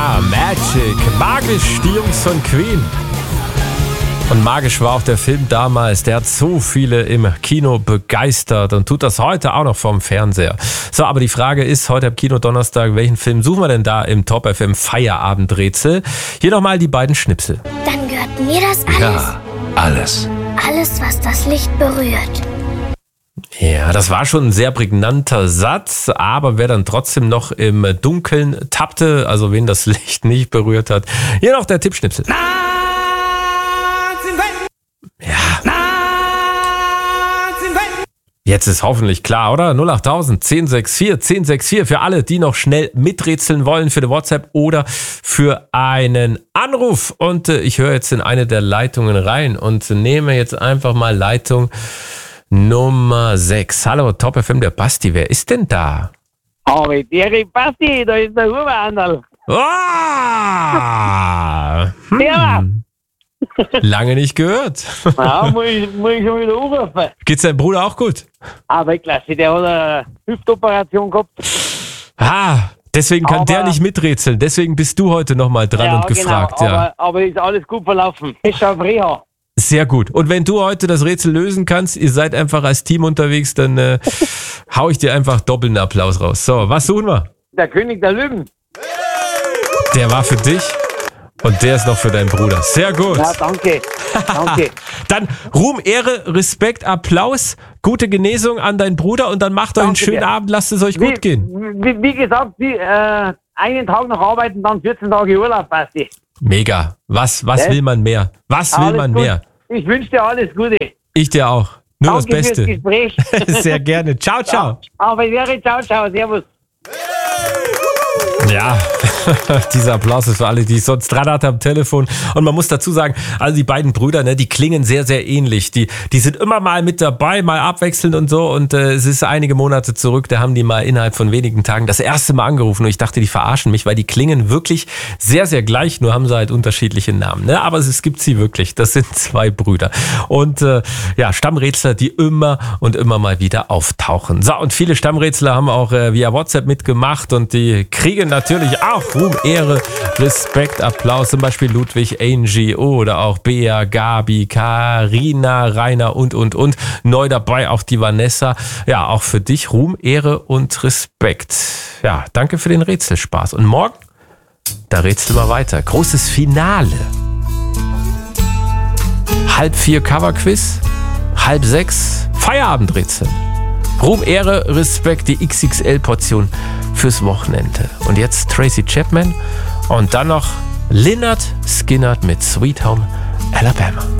Ja, Magic. Magisch, die Jungs von Queen. Und magisch war auch der Film damals. Der hat so viele im Kino begeistert und tut das heute auch noch vom Fernseher. So, aber die Frage ist, heute am Kino-Donnerstag, welchen Film suchen wir denn da im Top FM Feierabendrätsel? Hier nochmal die beiden Schnipsel. Dann gehört mir das alles? Ja, alles. Alles, was das Licht berührt. Ja, das war schon ein sehr prägnanter Satz, aber wer dann trotzdem noch im Dunkeln tappte, also wen das Licht nicht berührt hat, hier noch der Tippschnipsel. Ja. Jetzt ist hoffentlich klar, oder? 08000 1064 1064 für alle, die noch schnell miträtseln wollen für die WhatsApp oder für einen Anruf. Und ich höre jetzt in eine der Leitungen rein und nehme jetzt einfach mal Leitung Nummer 6. Hallo, Top FM, der Basti. Wer ist denn da? Aber der Basti, da ist der Urwandel. Ja. Lange nicht gehört. Ja, muss ich schon wieder anrufen. Geht's deinem Bruder auch gut? Aber klasse, der hat eine Hüftoperation gehabt. Deswegen kann der nicht miträtseln. Deswegen bist du heute nochmal dran und gefragt. Genau, ja. aber ist alles gut verlaufen. Ist auf Reha. Sehr gut. Und wenn du heute das Rätsel lösen kannst, ihr seid einfach als Team unterwegs, dann hau ich dir einfach doppelten Applaus raus. So, was suchen wir? Der König der Löwen. Der war für dich und der ist noch für deinen Bruder. Sehr gut. Ja, danke. Danke. Dann Ruhm, Ehre, Respekt, Applaus, gute Genesung an deinen Bruder und dann macht euch einen schönen Abend, lasst es euch gut gehen. Wie gesagt, einen Tag noch arbeiten, dann 14 Tage Urlaub, Basti. Mega. Was will man mehr? Was will man mehr? Ich wünsche dir alles Gute. Ich dir auch. Nur Danke das Beste. Fürs Gespräch. Sehr gerne. Ciao, ciao. Aber ciao, servus. Ja, dieser Applaus ist für alle, die ich sonst dran hatte am Telefon. Und man muss dazu sagen, also die beiden Brüder, ne, die klingen sehr, sehr ähnlich. Die sind immer mal mit dabei, mal abwechselnd und so. Und es ist einige Monate zurück, da haben die mal innerhalb von wenigen Tagen das erste Mal angerufen. Und ich dachte, die verarschen mich, weil die klingen wirklich sehr, sehr gleich. Nur haben sie halt unterschiedliche Namen. Ne? Aber es gibt sie wirklich. Das sind zwei Brüder. Und Stammrätsler, die immer und immer mal wieder auftauchen. So, und viele Stammrätsler haben auch via WhatsApp mitgemacht. Und die kriegen natürlich auch Ruhm, Ehre, Respekt, Applaus. Zum Beispiel Ludwig, Angie oder auch Bea, Gabi, Karina, Rainer und. Neu dabei auch die Vanessa. Ja, auch für dich Ruhm, Ehre und Respekt. Ja, danke für den Rätselspaß. Und morgen, da rätseln wir weiter. Großes Finale. 5:30 Coverquiz, 5:30 Feierabendrätsel. Ruhm, Ehre, Respekt, die XXL-Portion fürs Wochenende. Und jetzt Tracy Chapman und dann noch Lynyrd Skynyrd mit Sweet Home Alabama.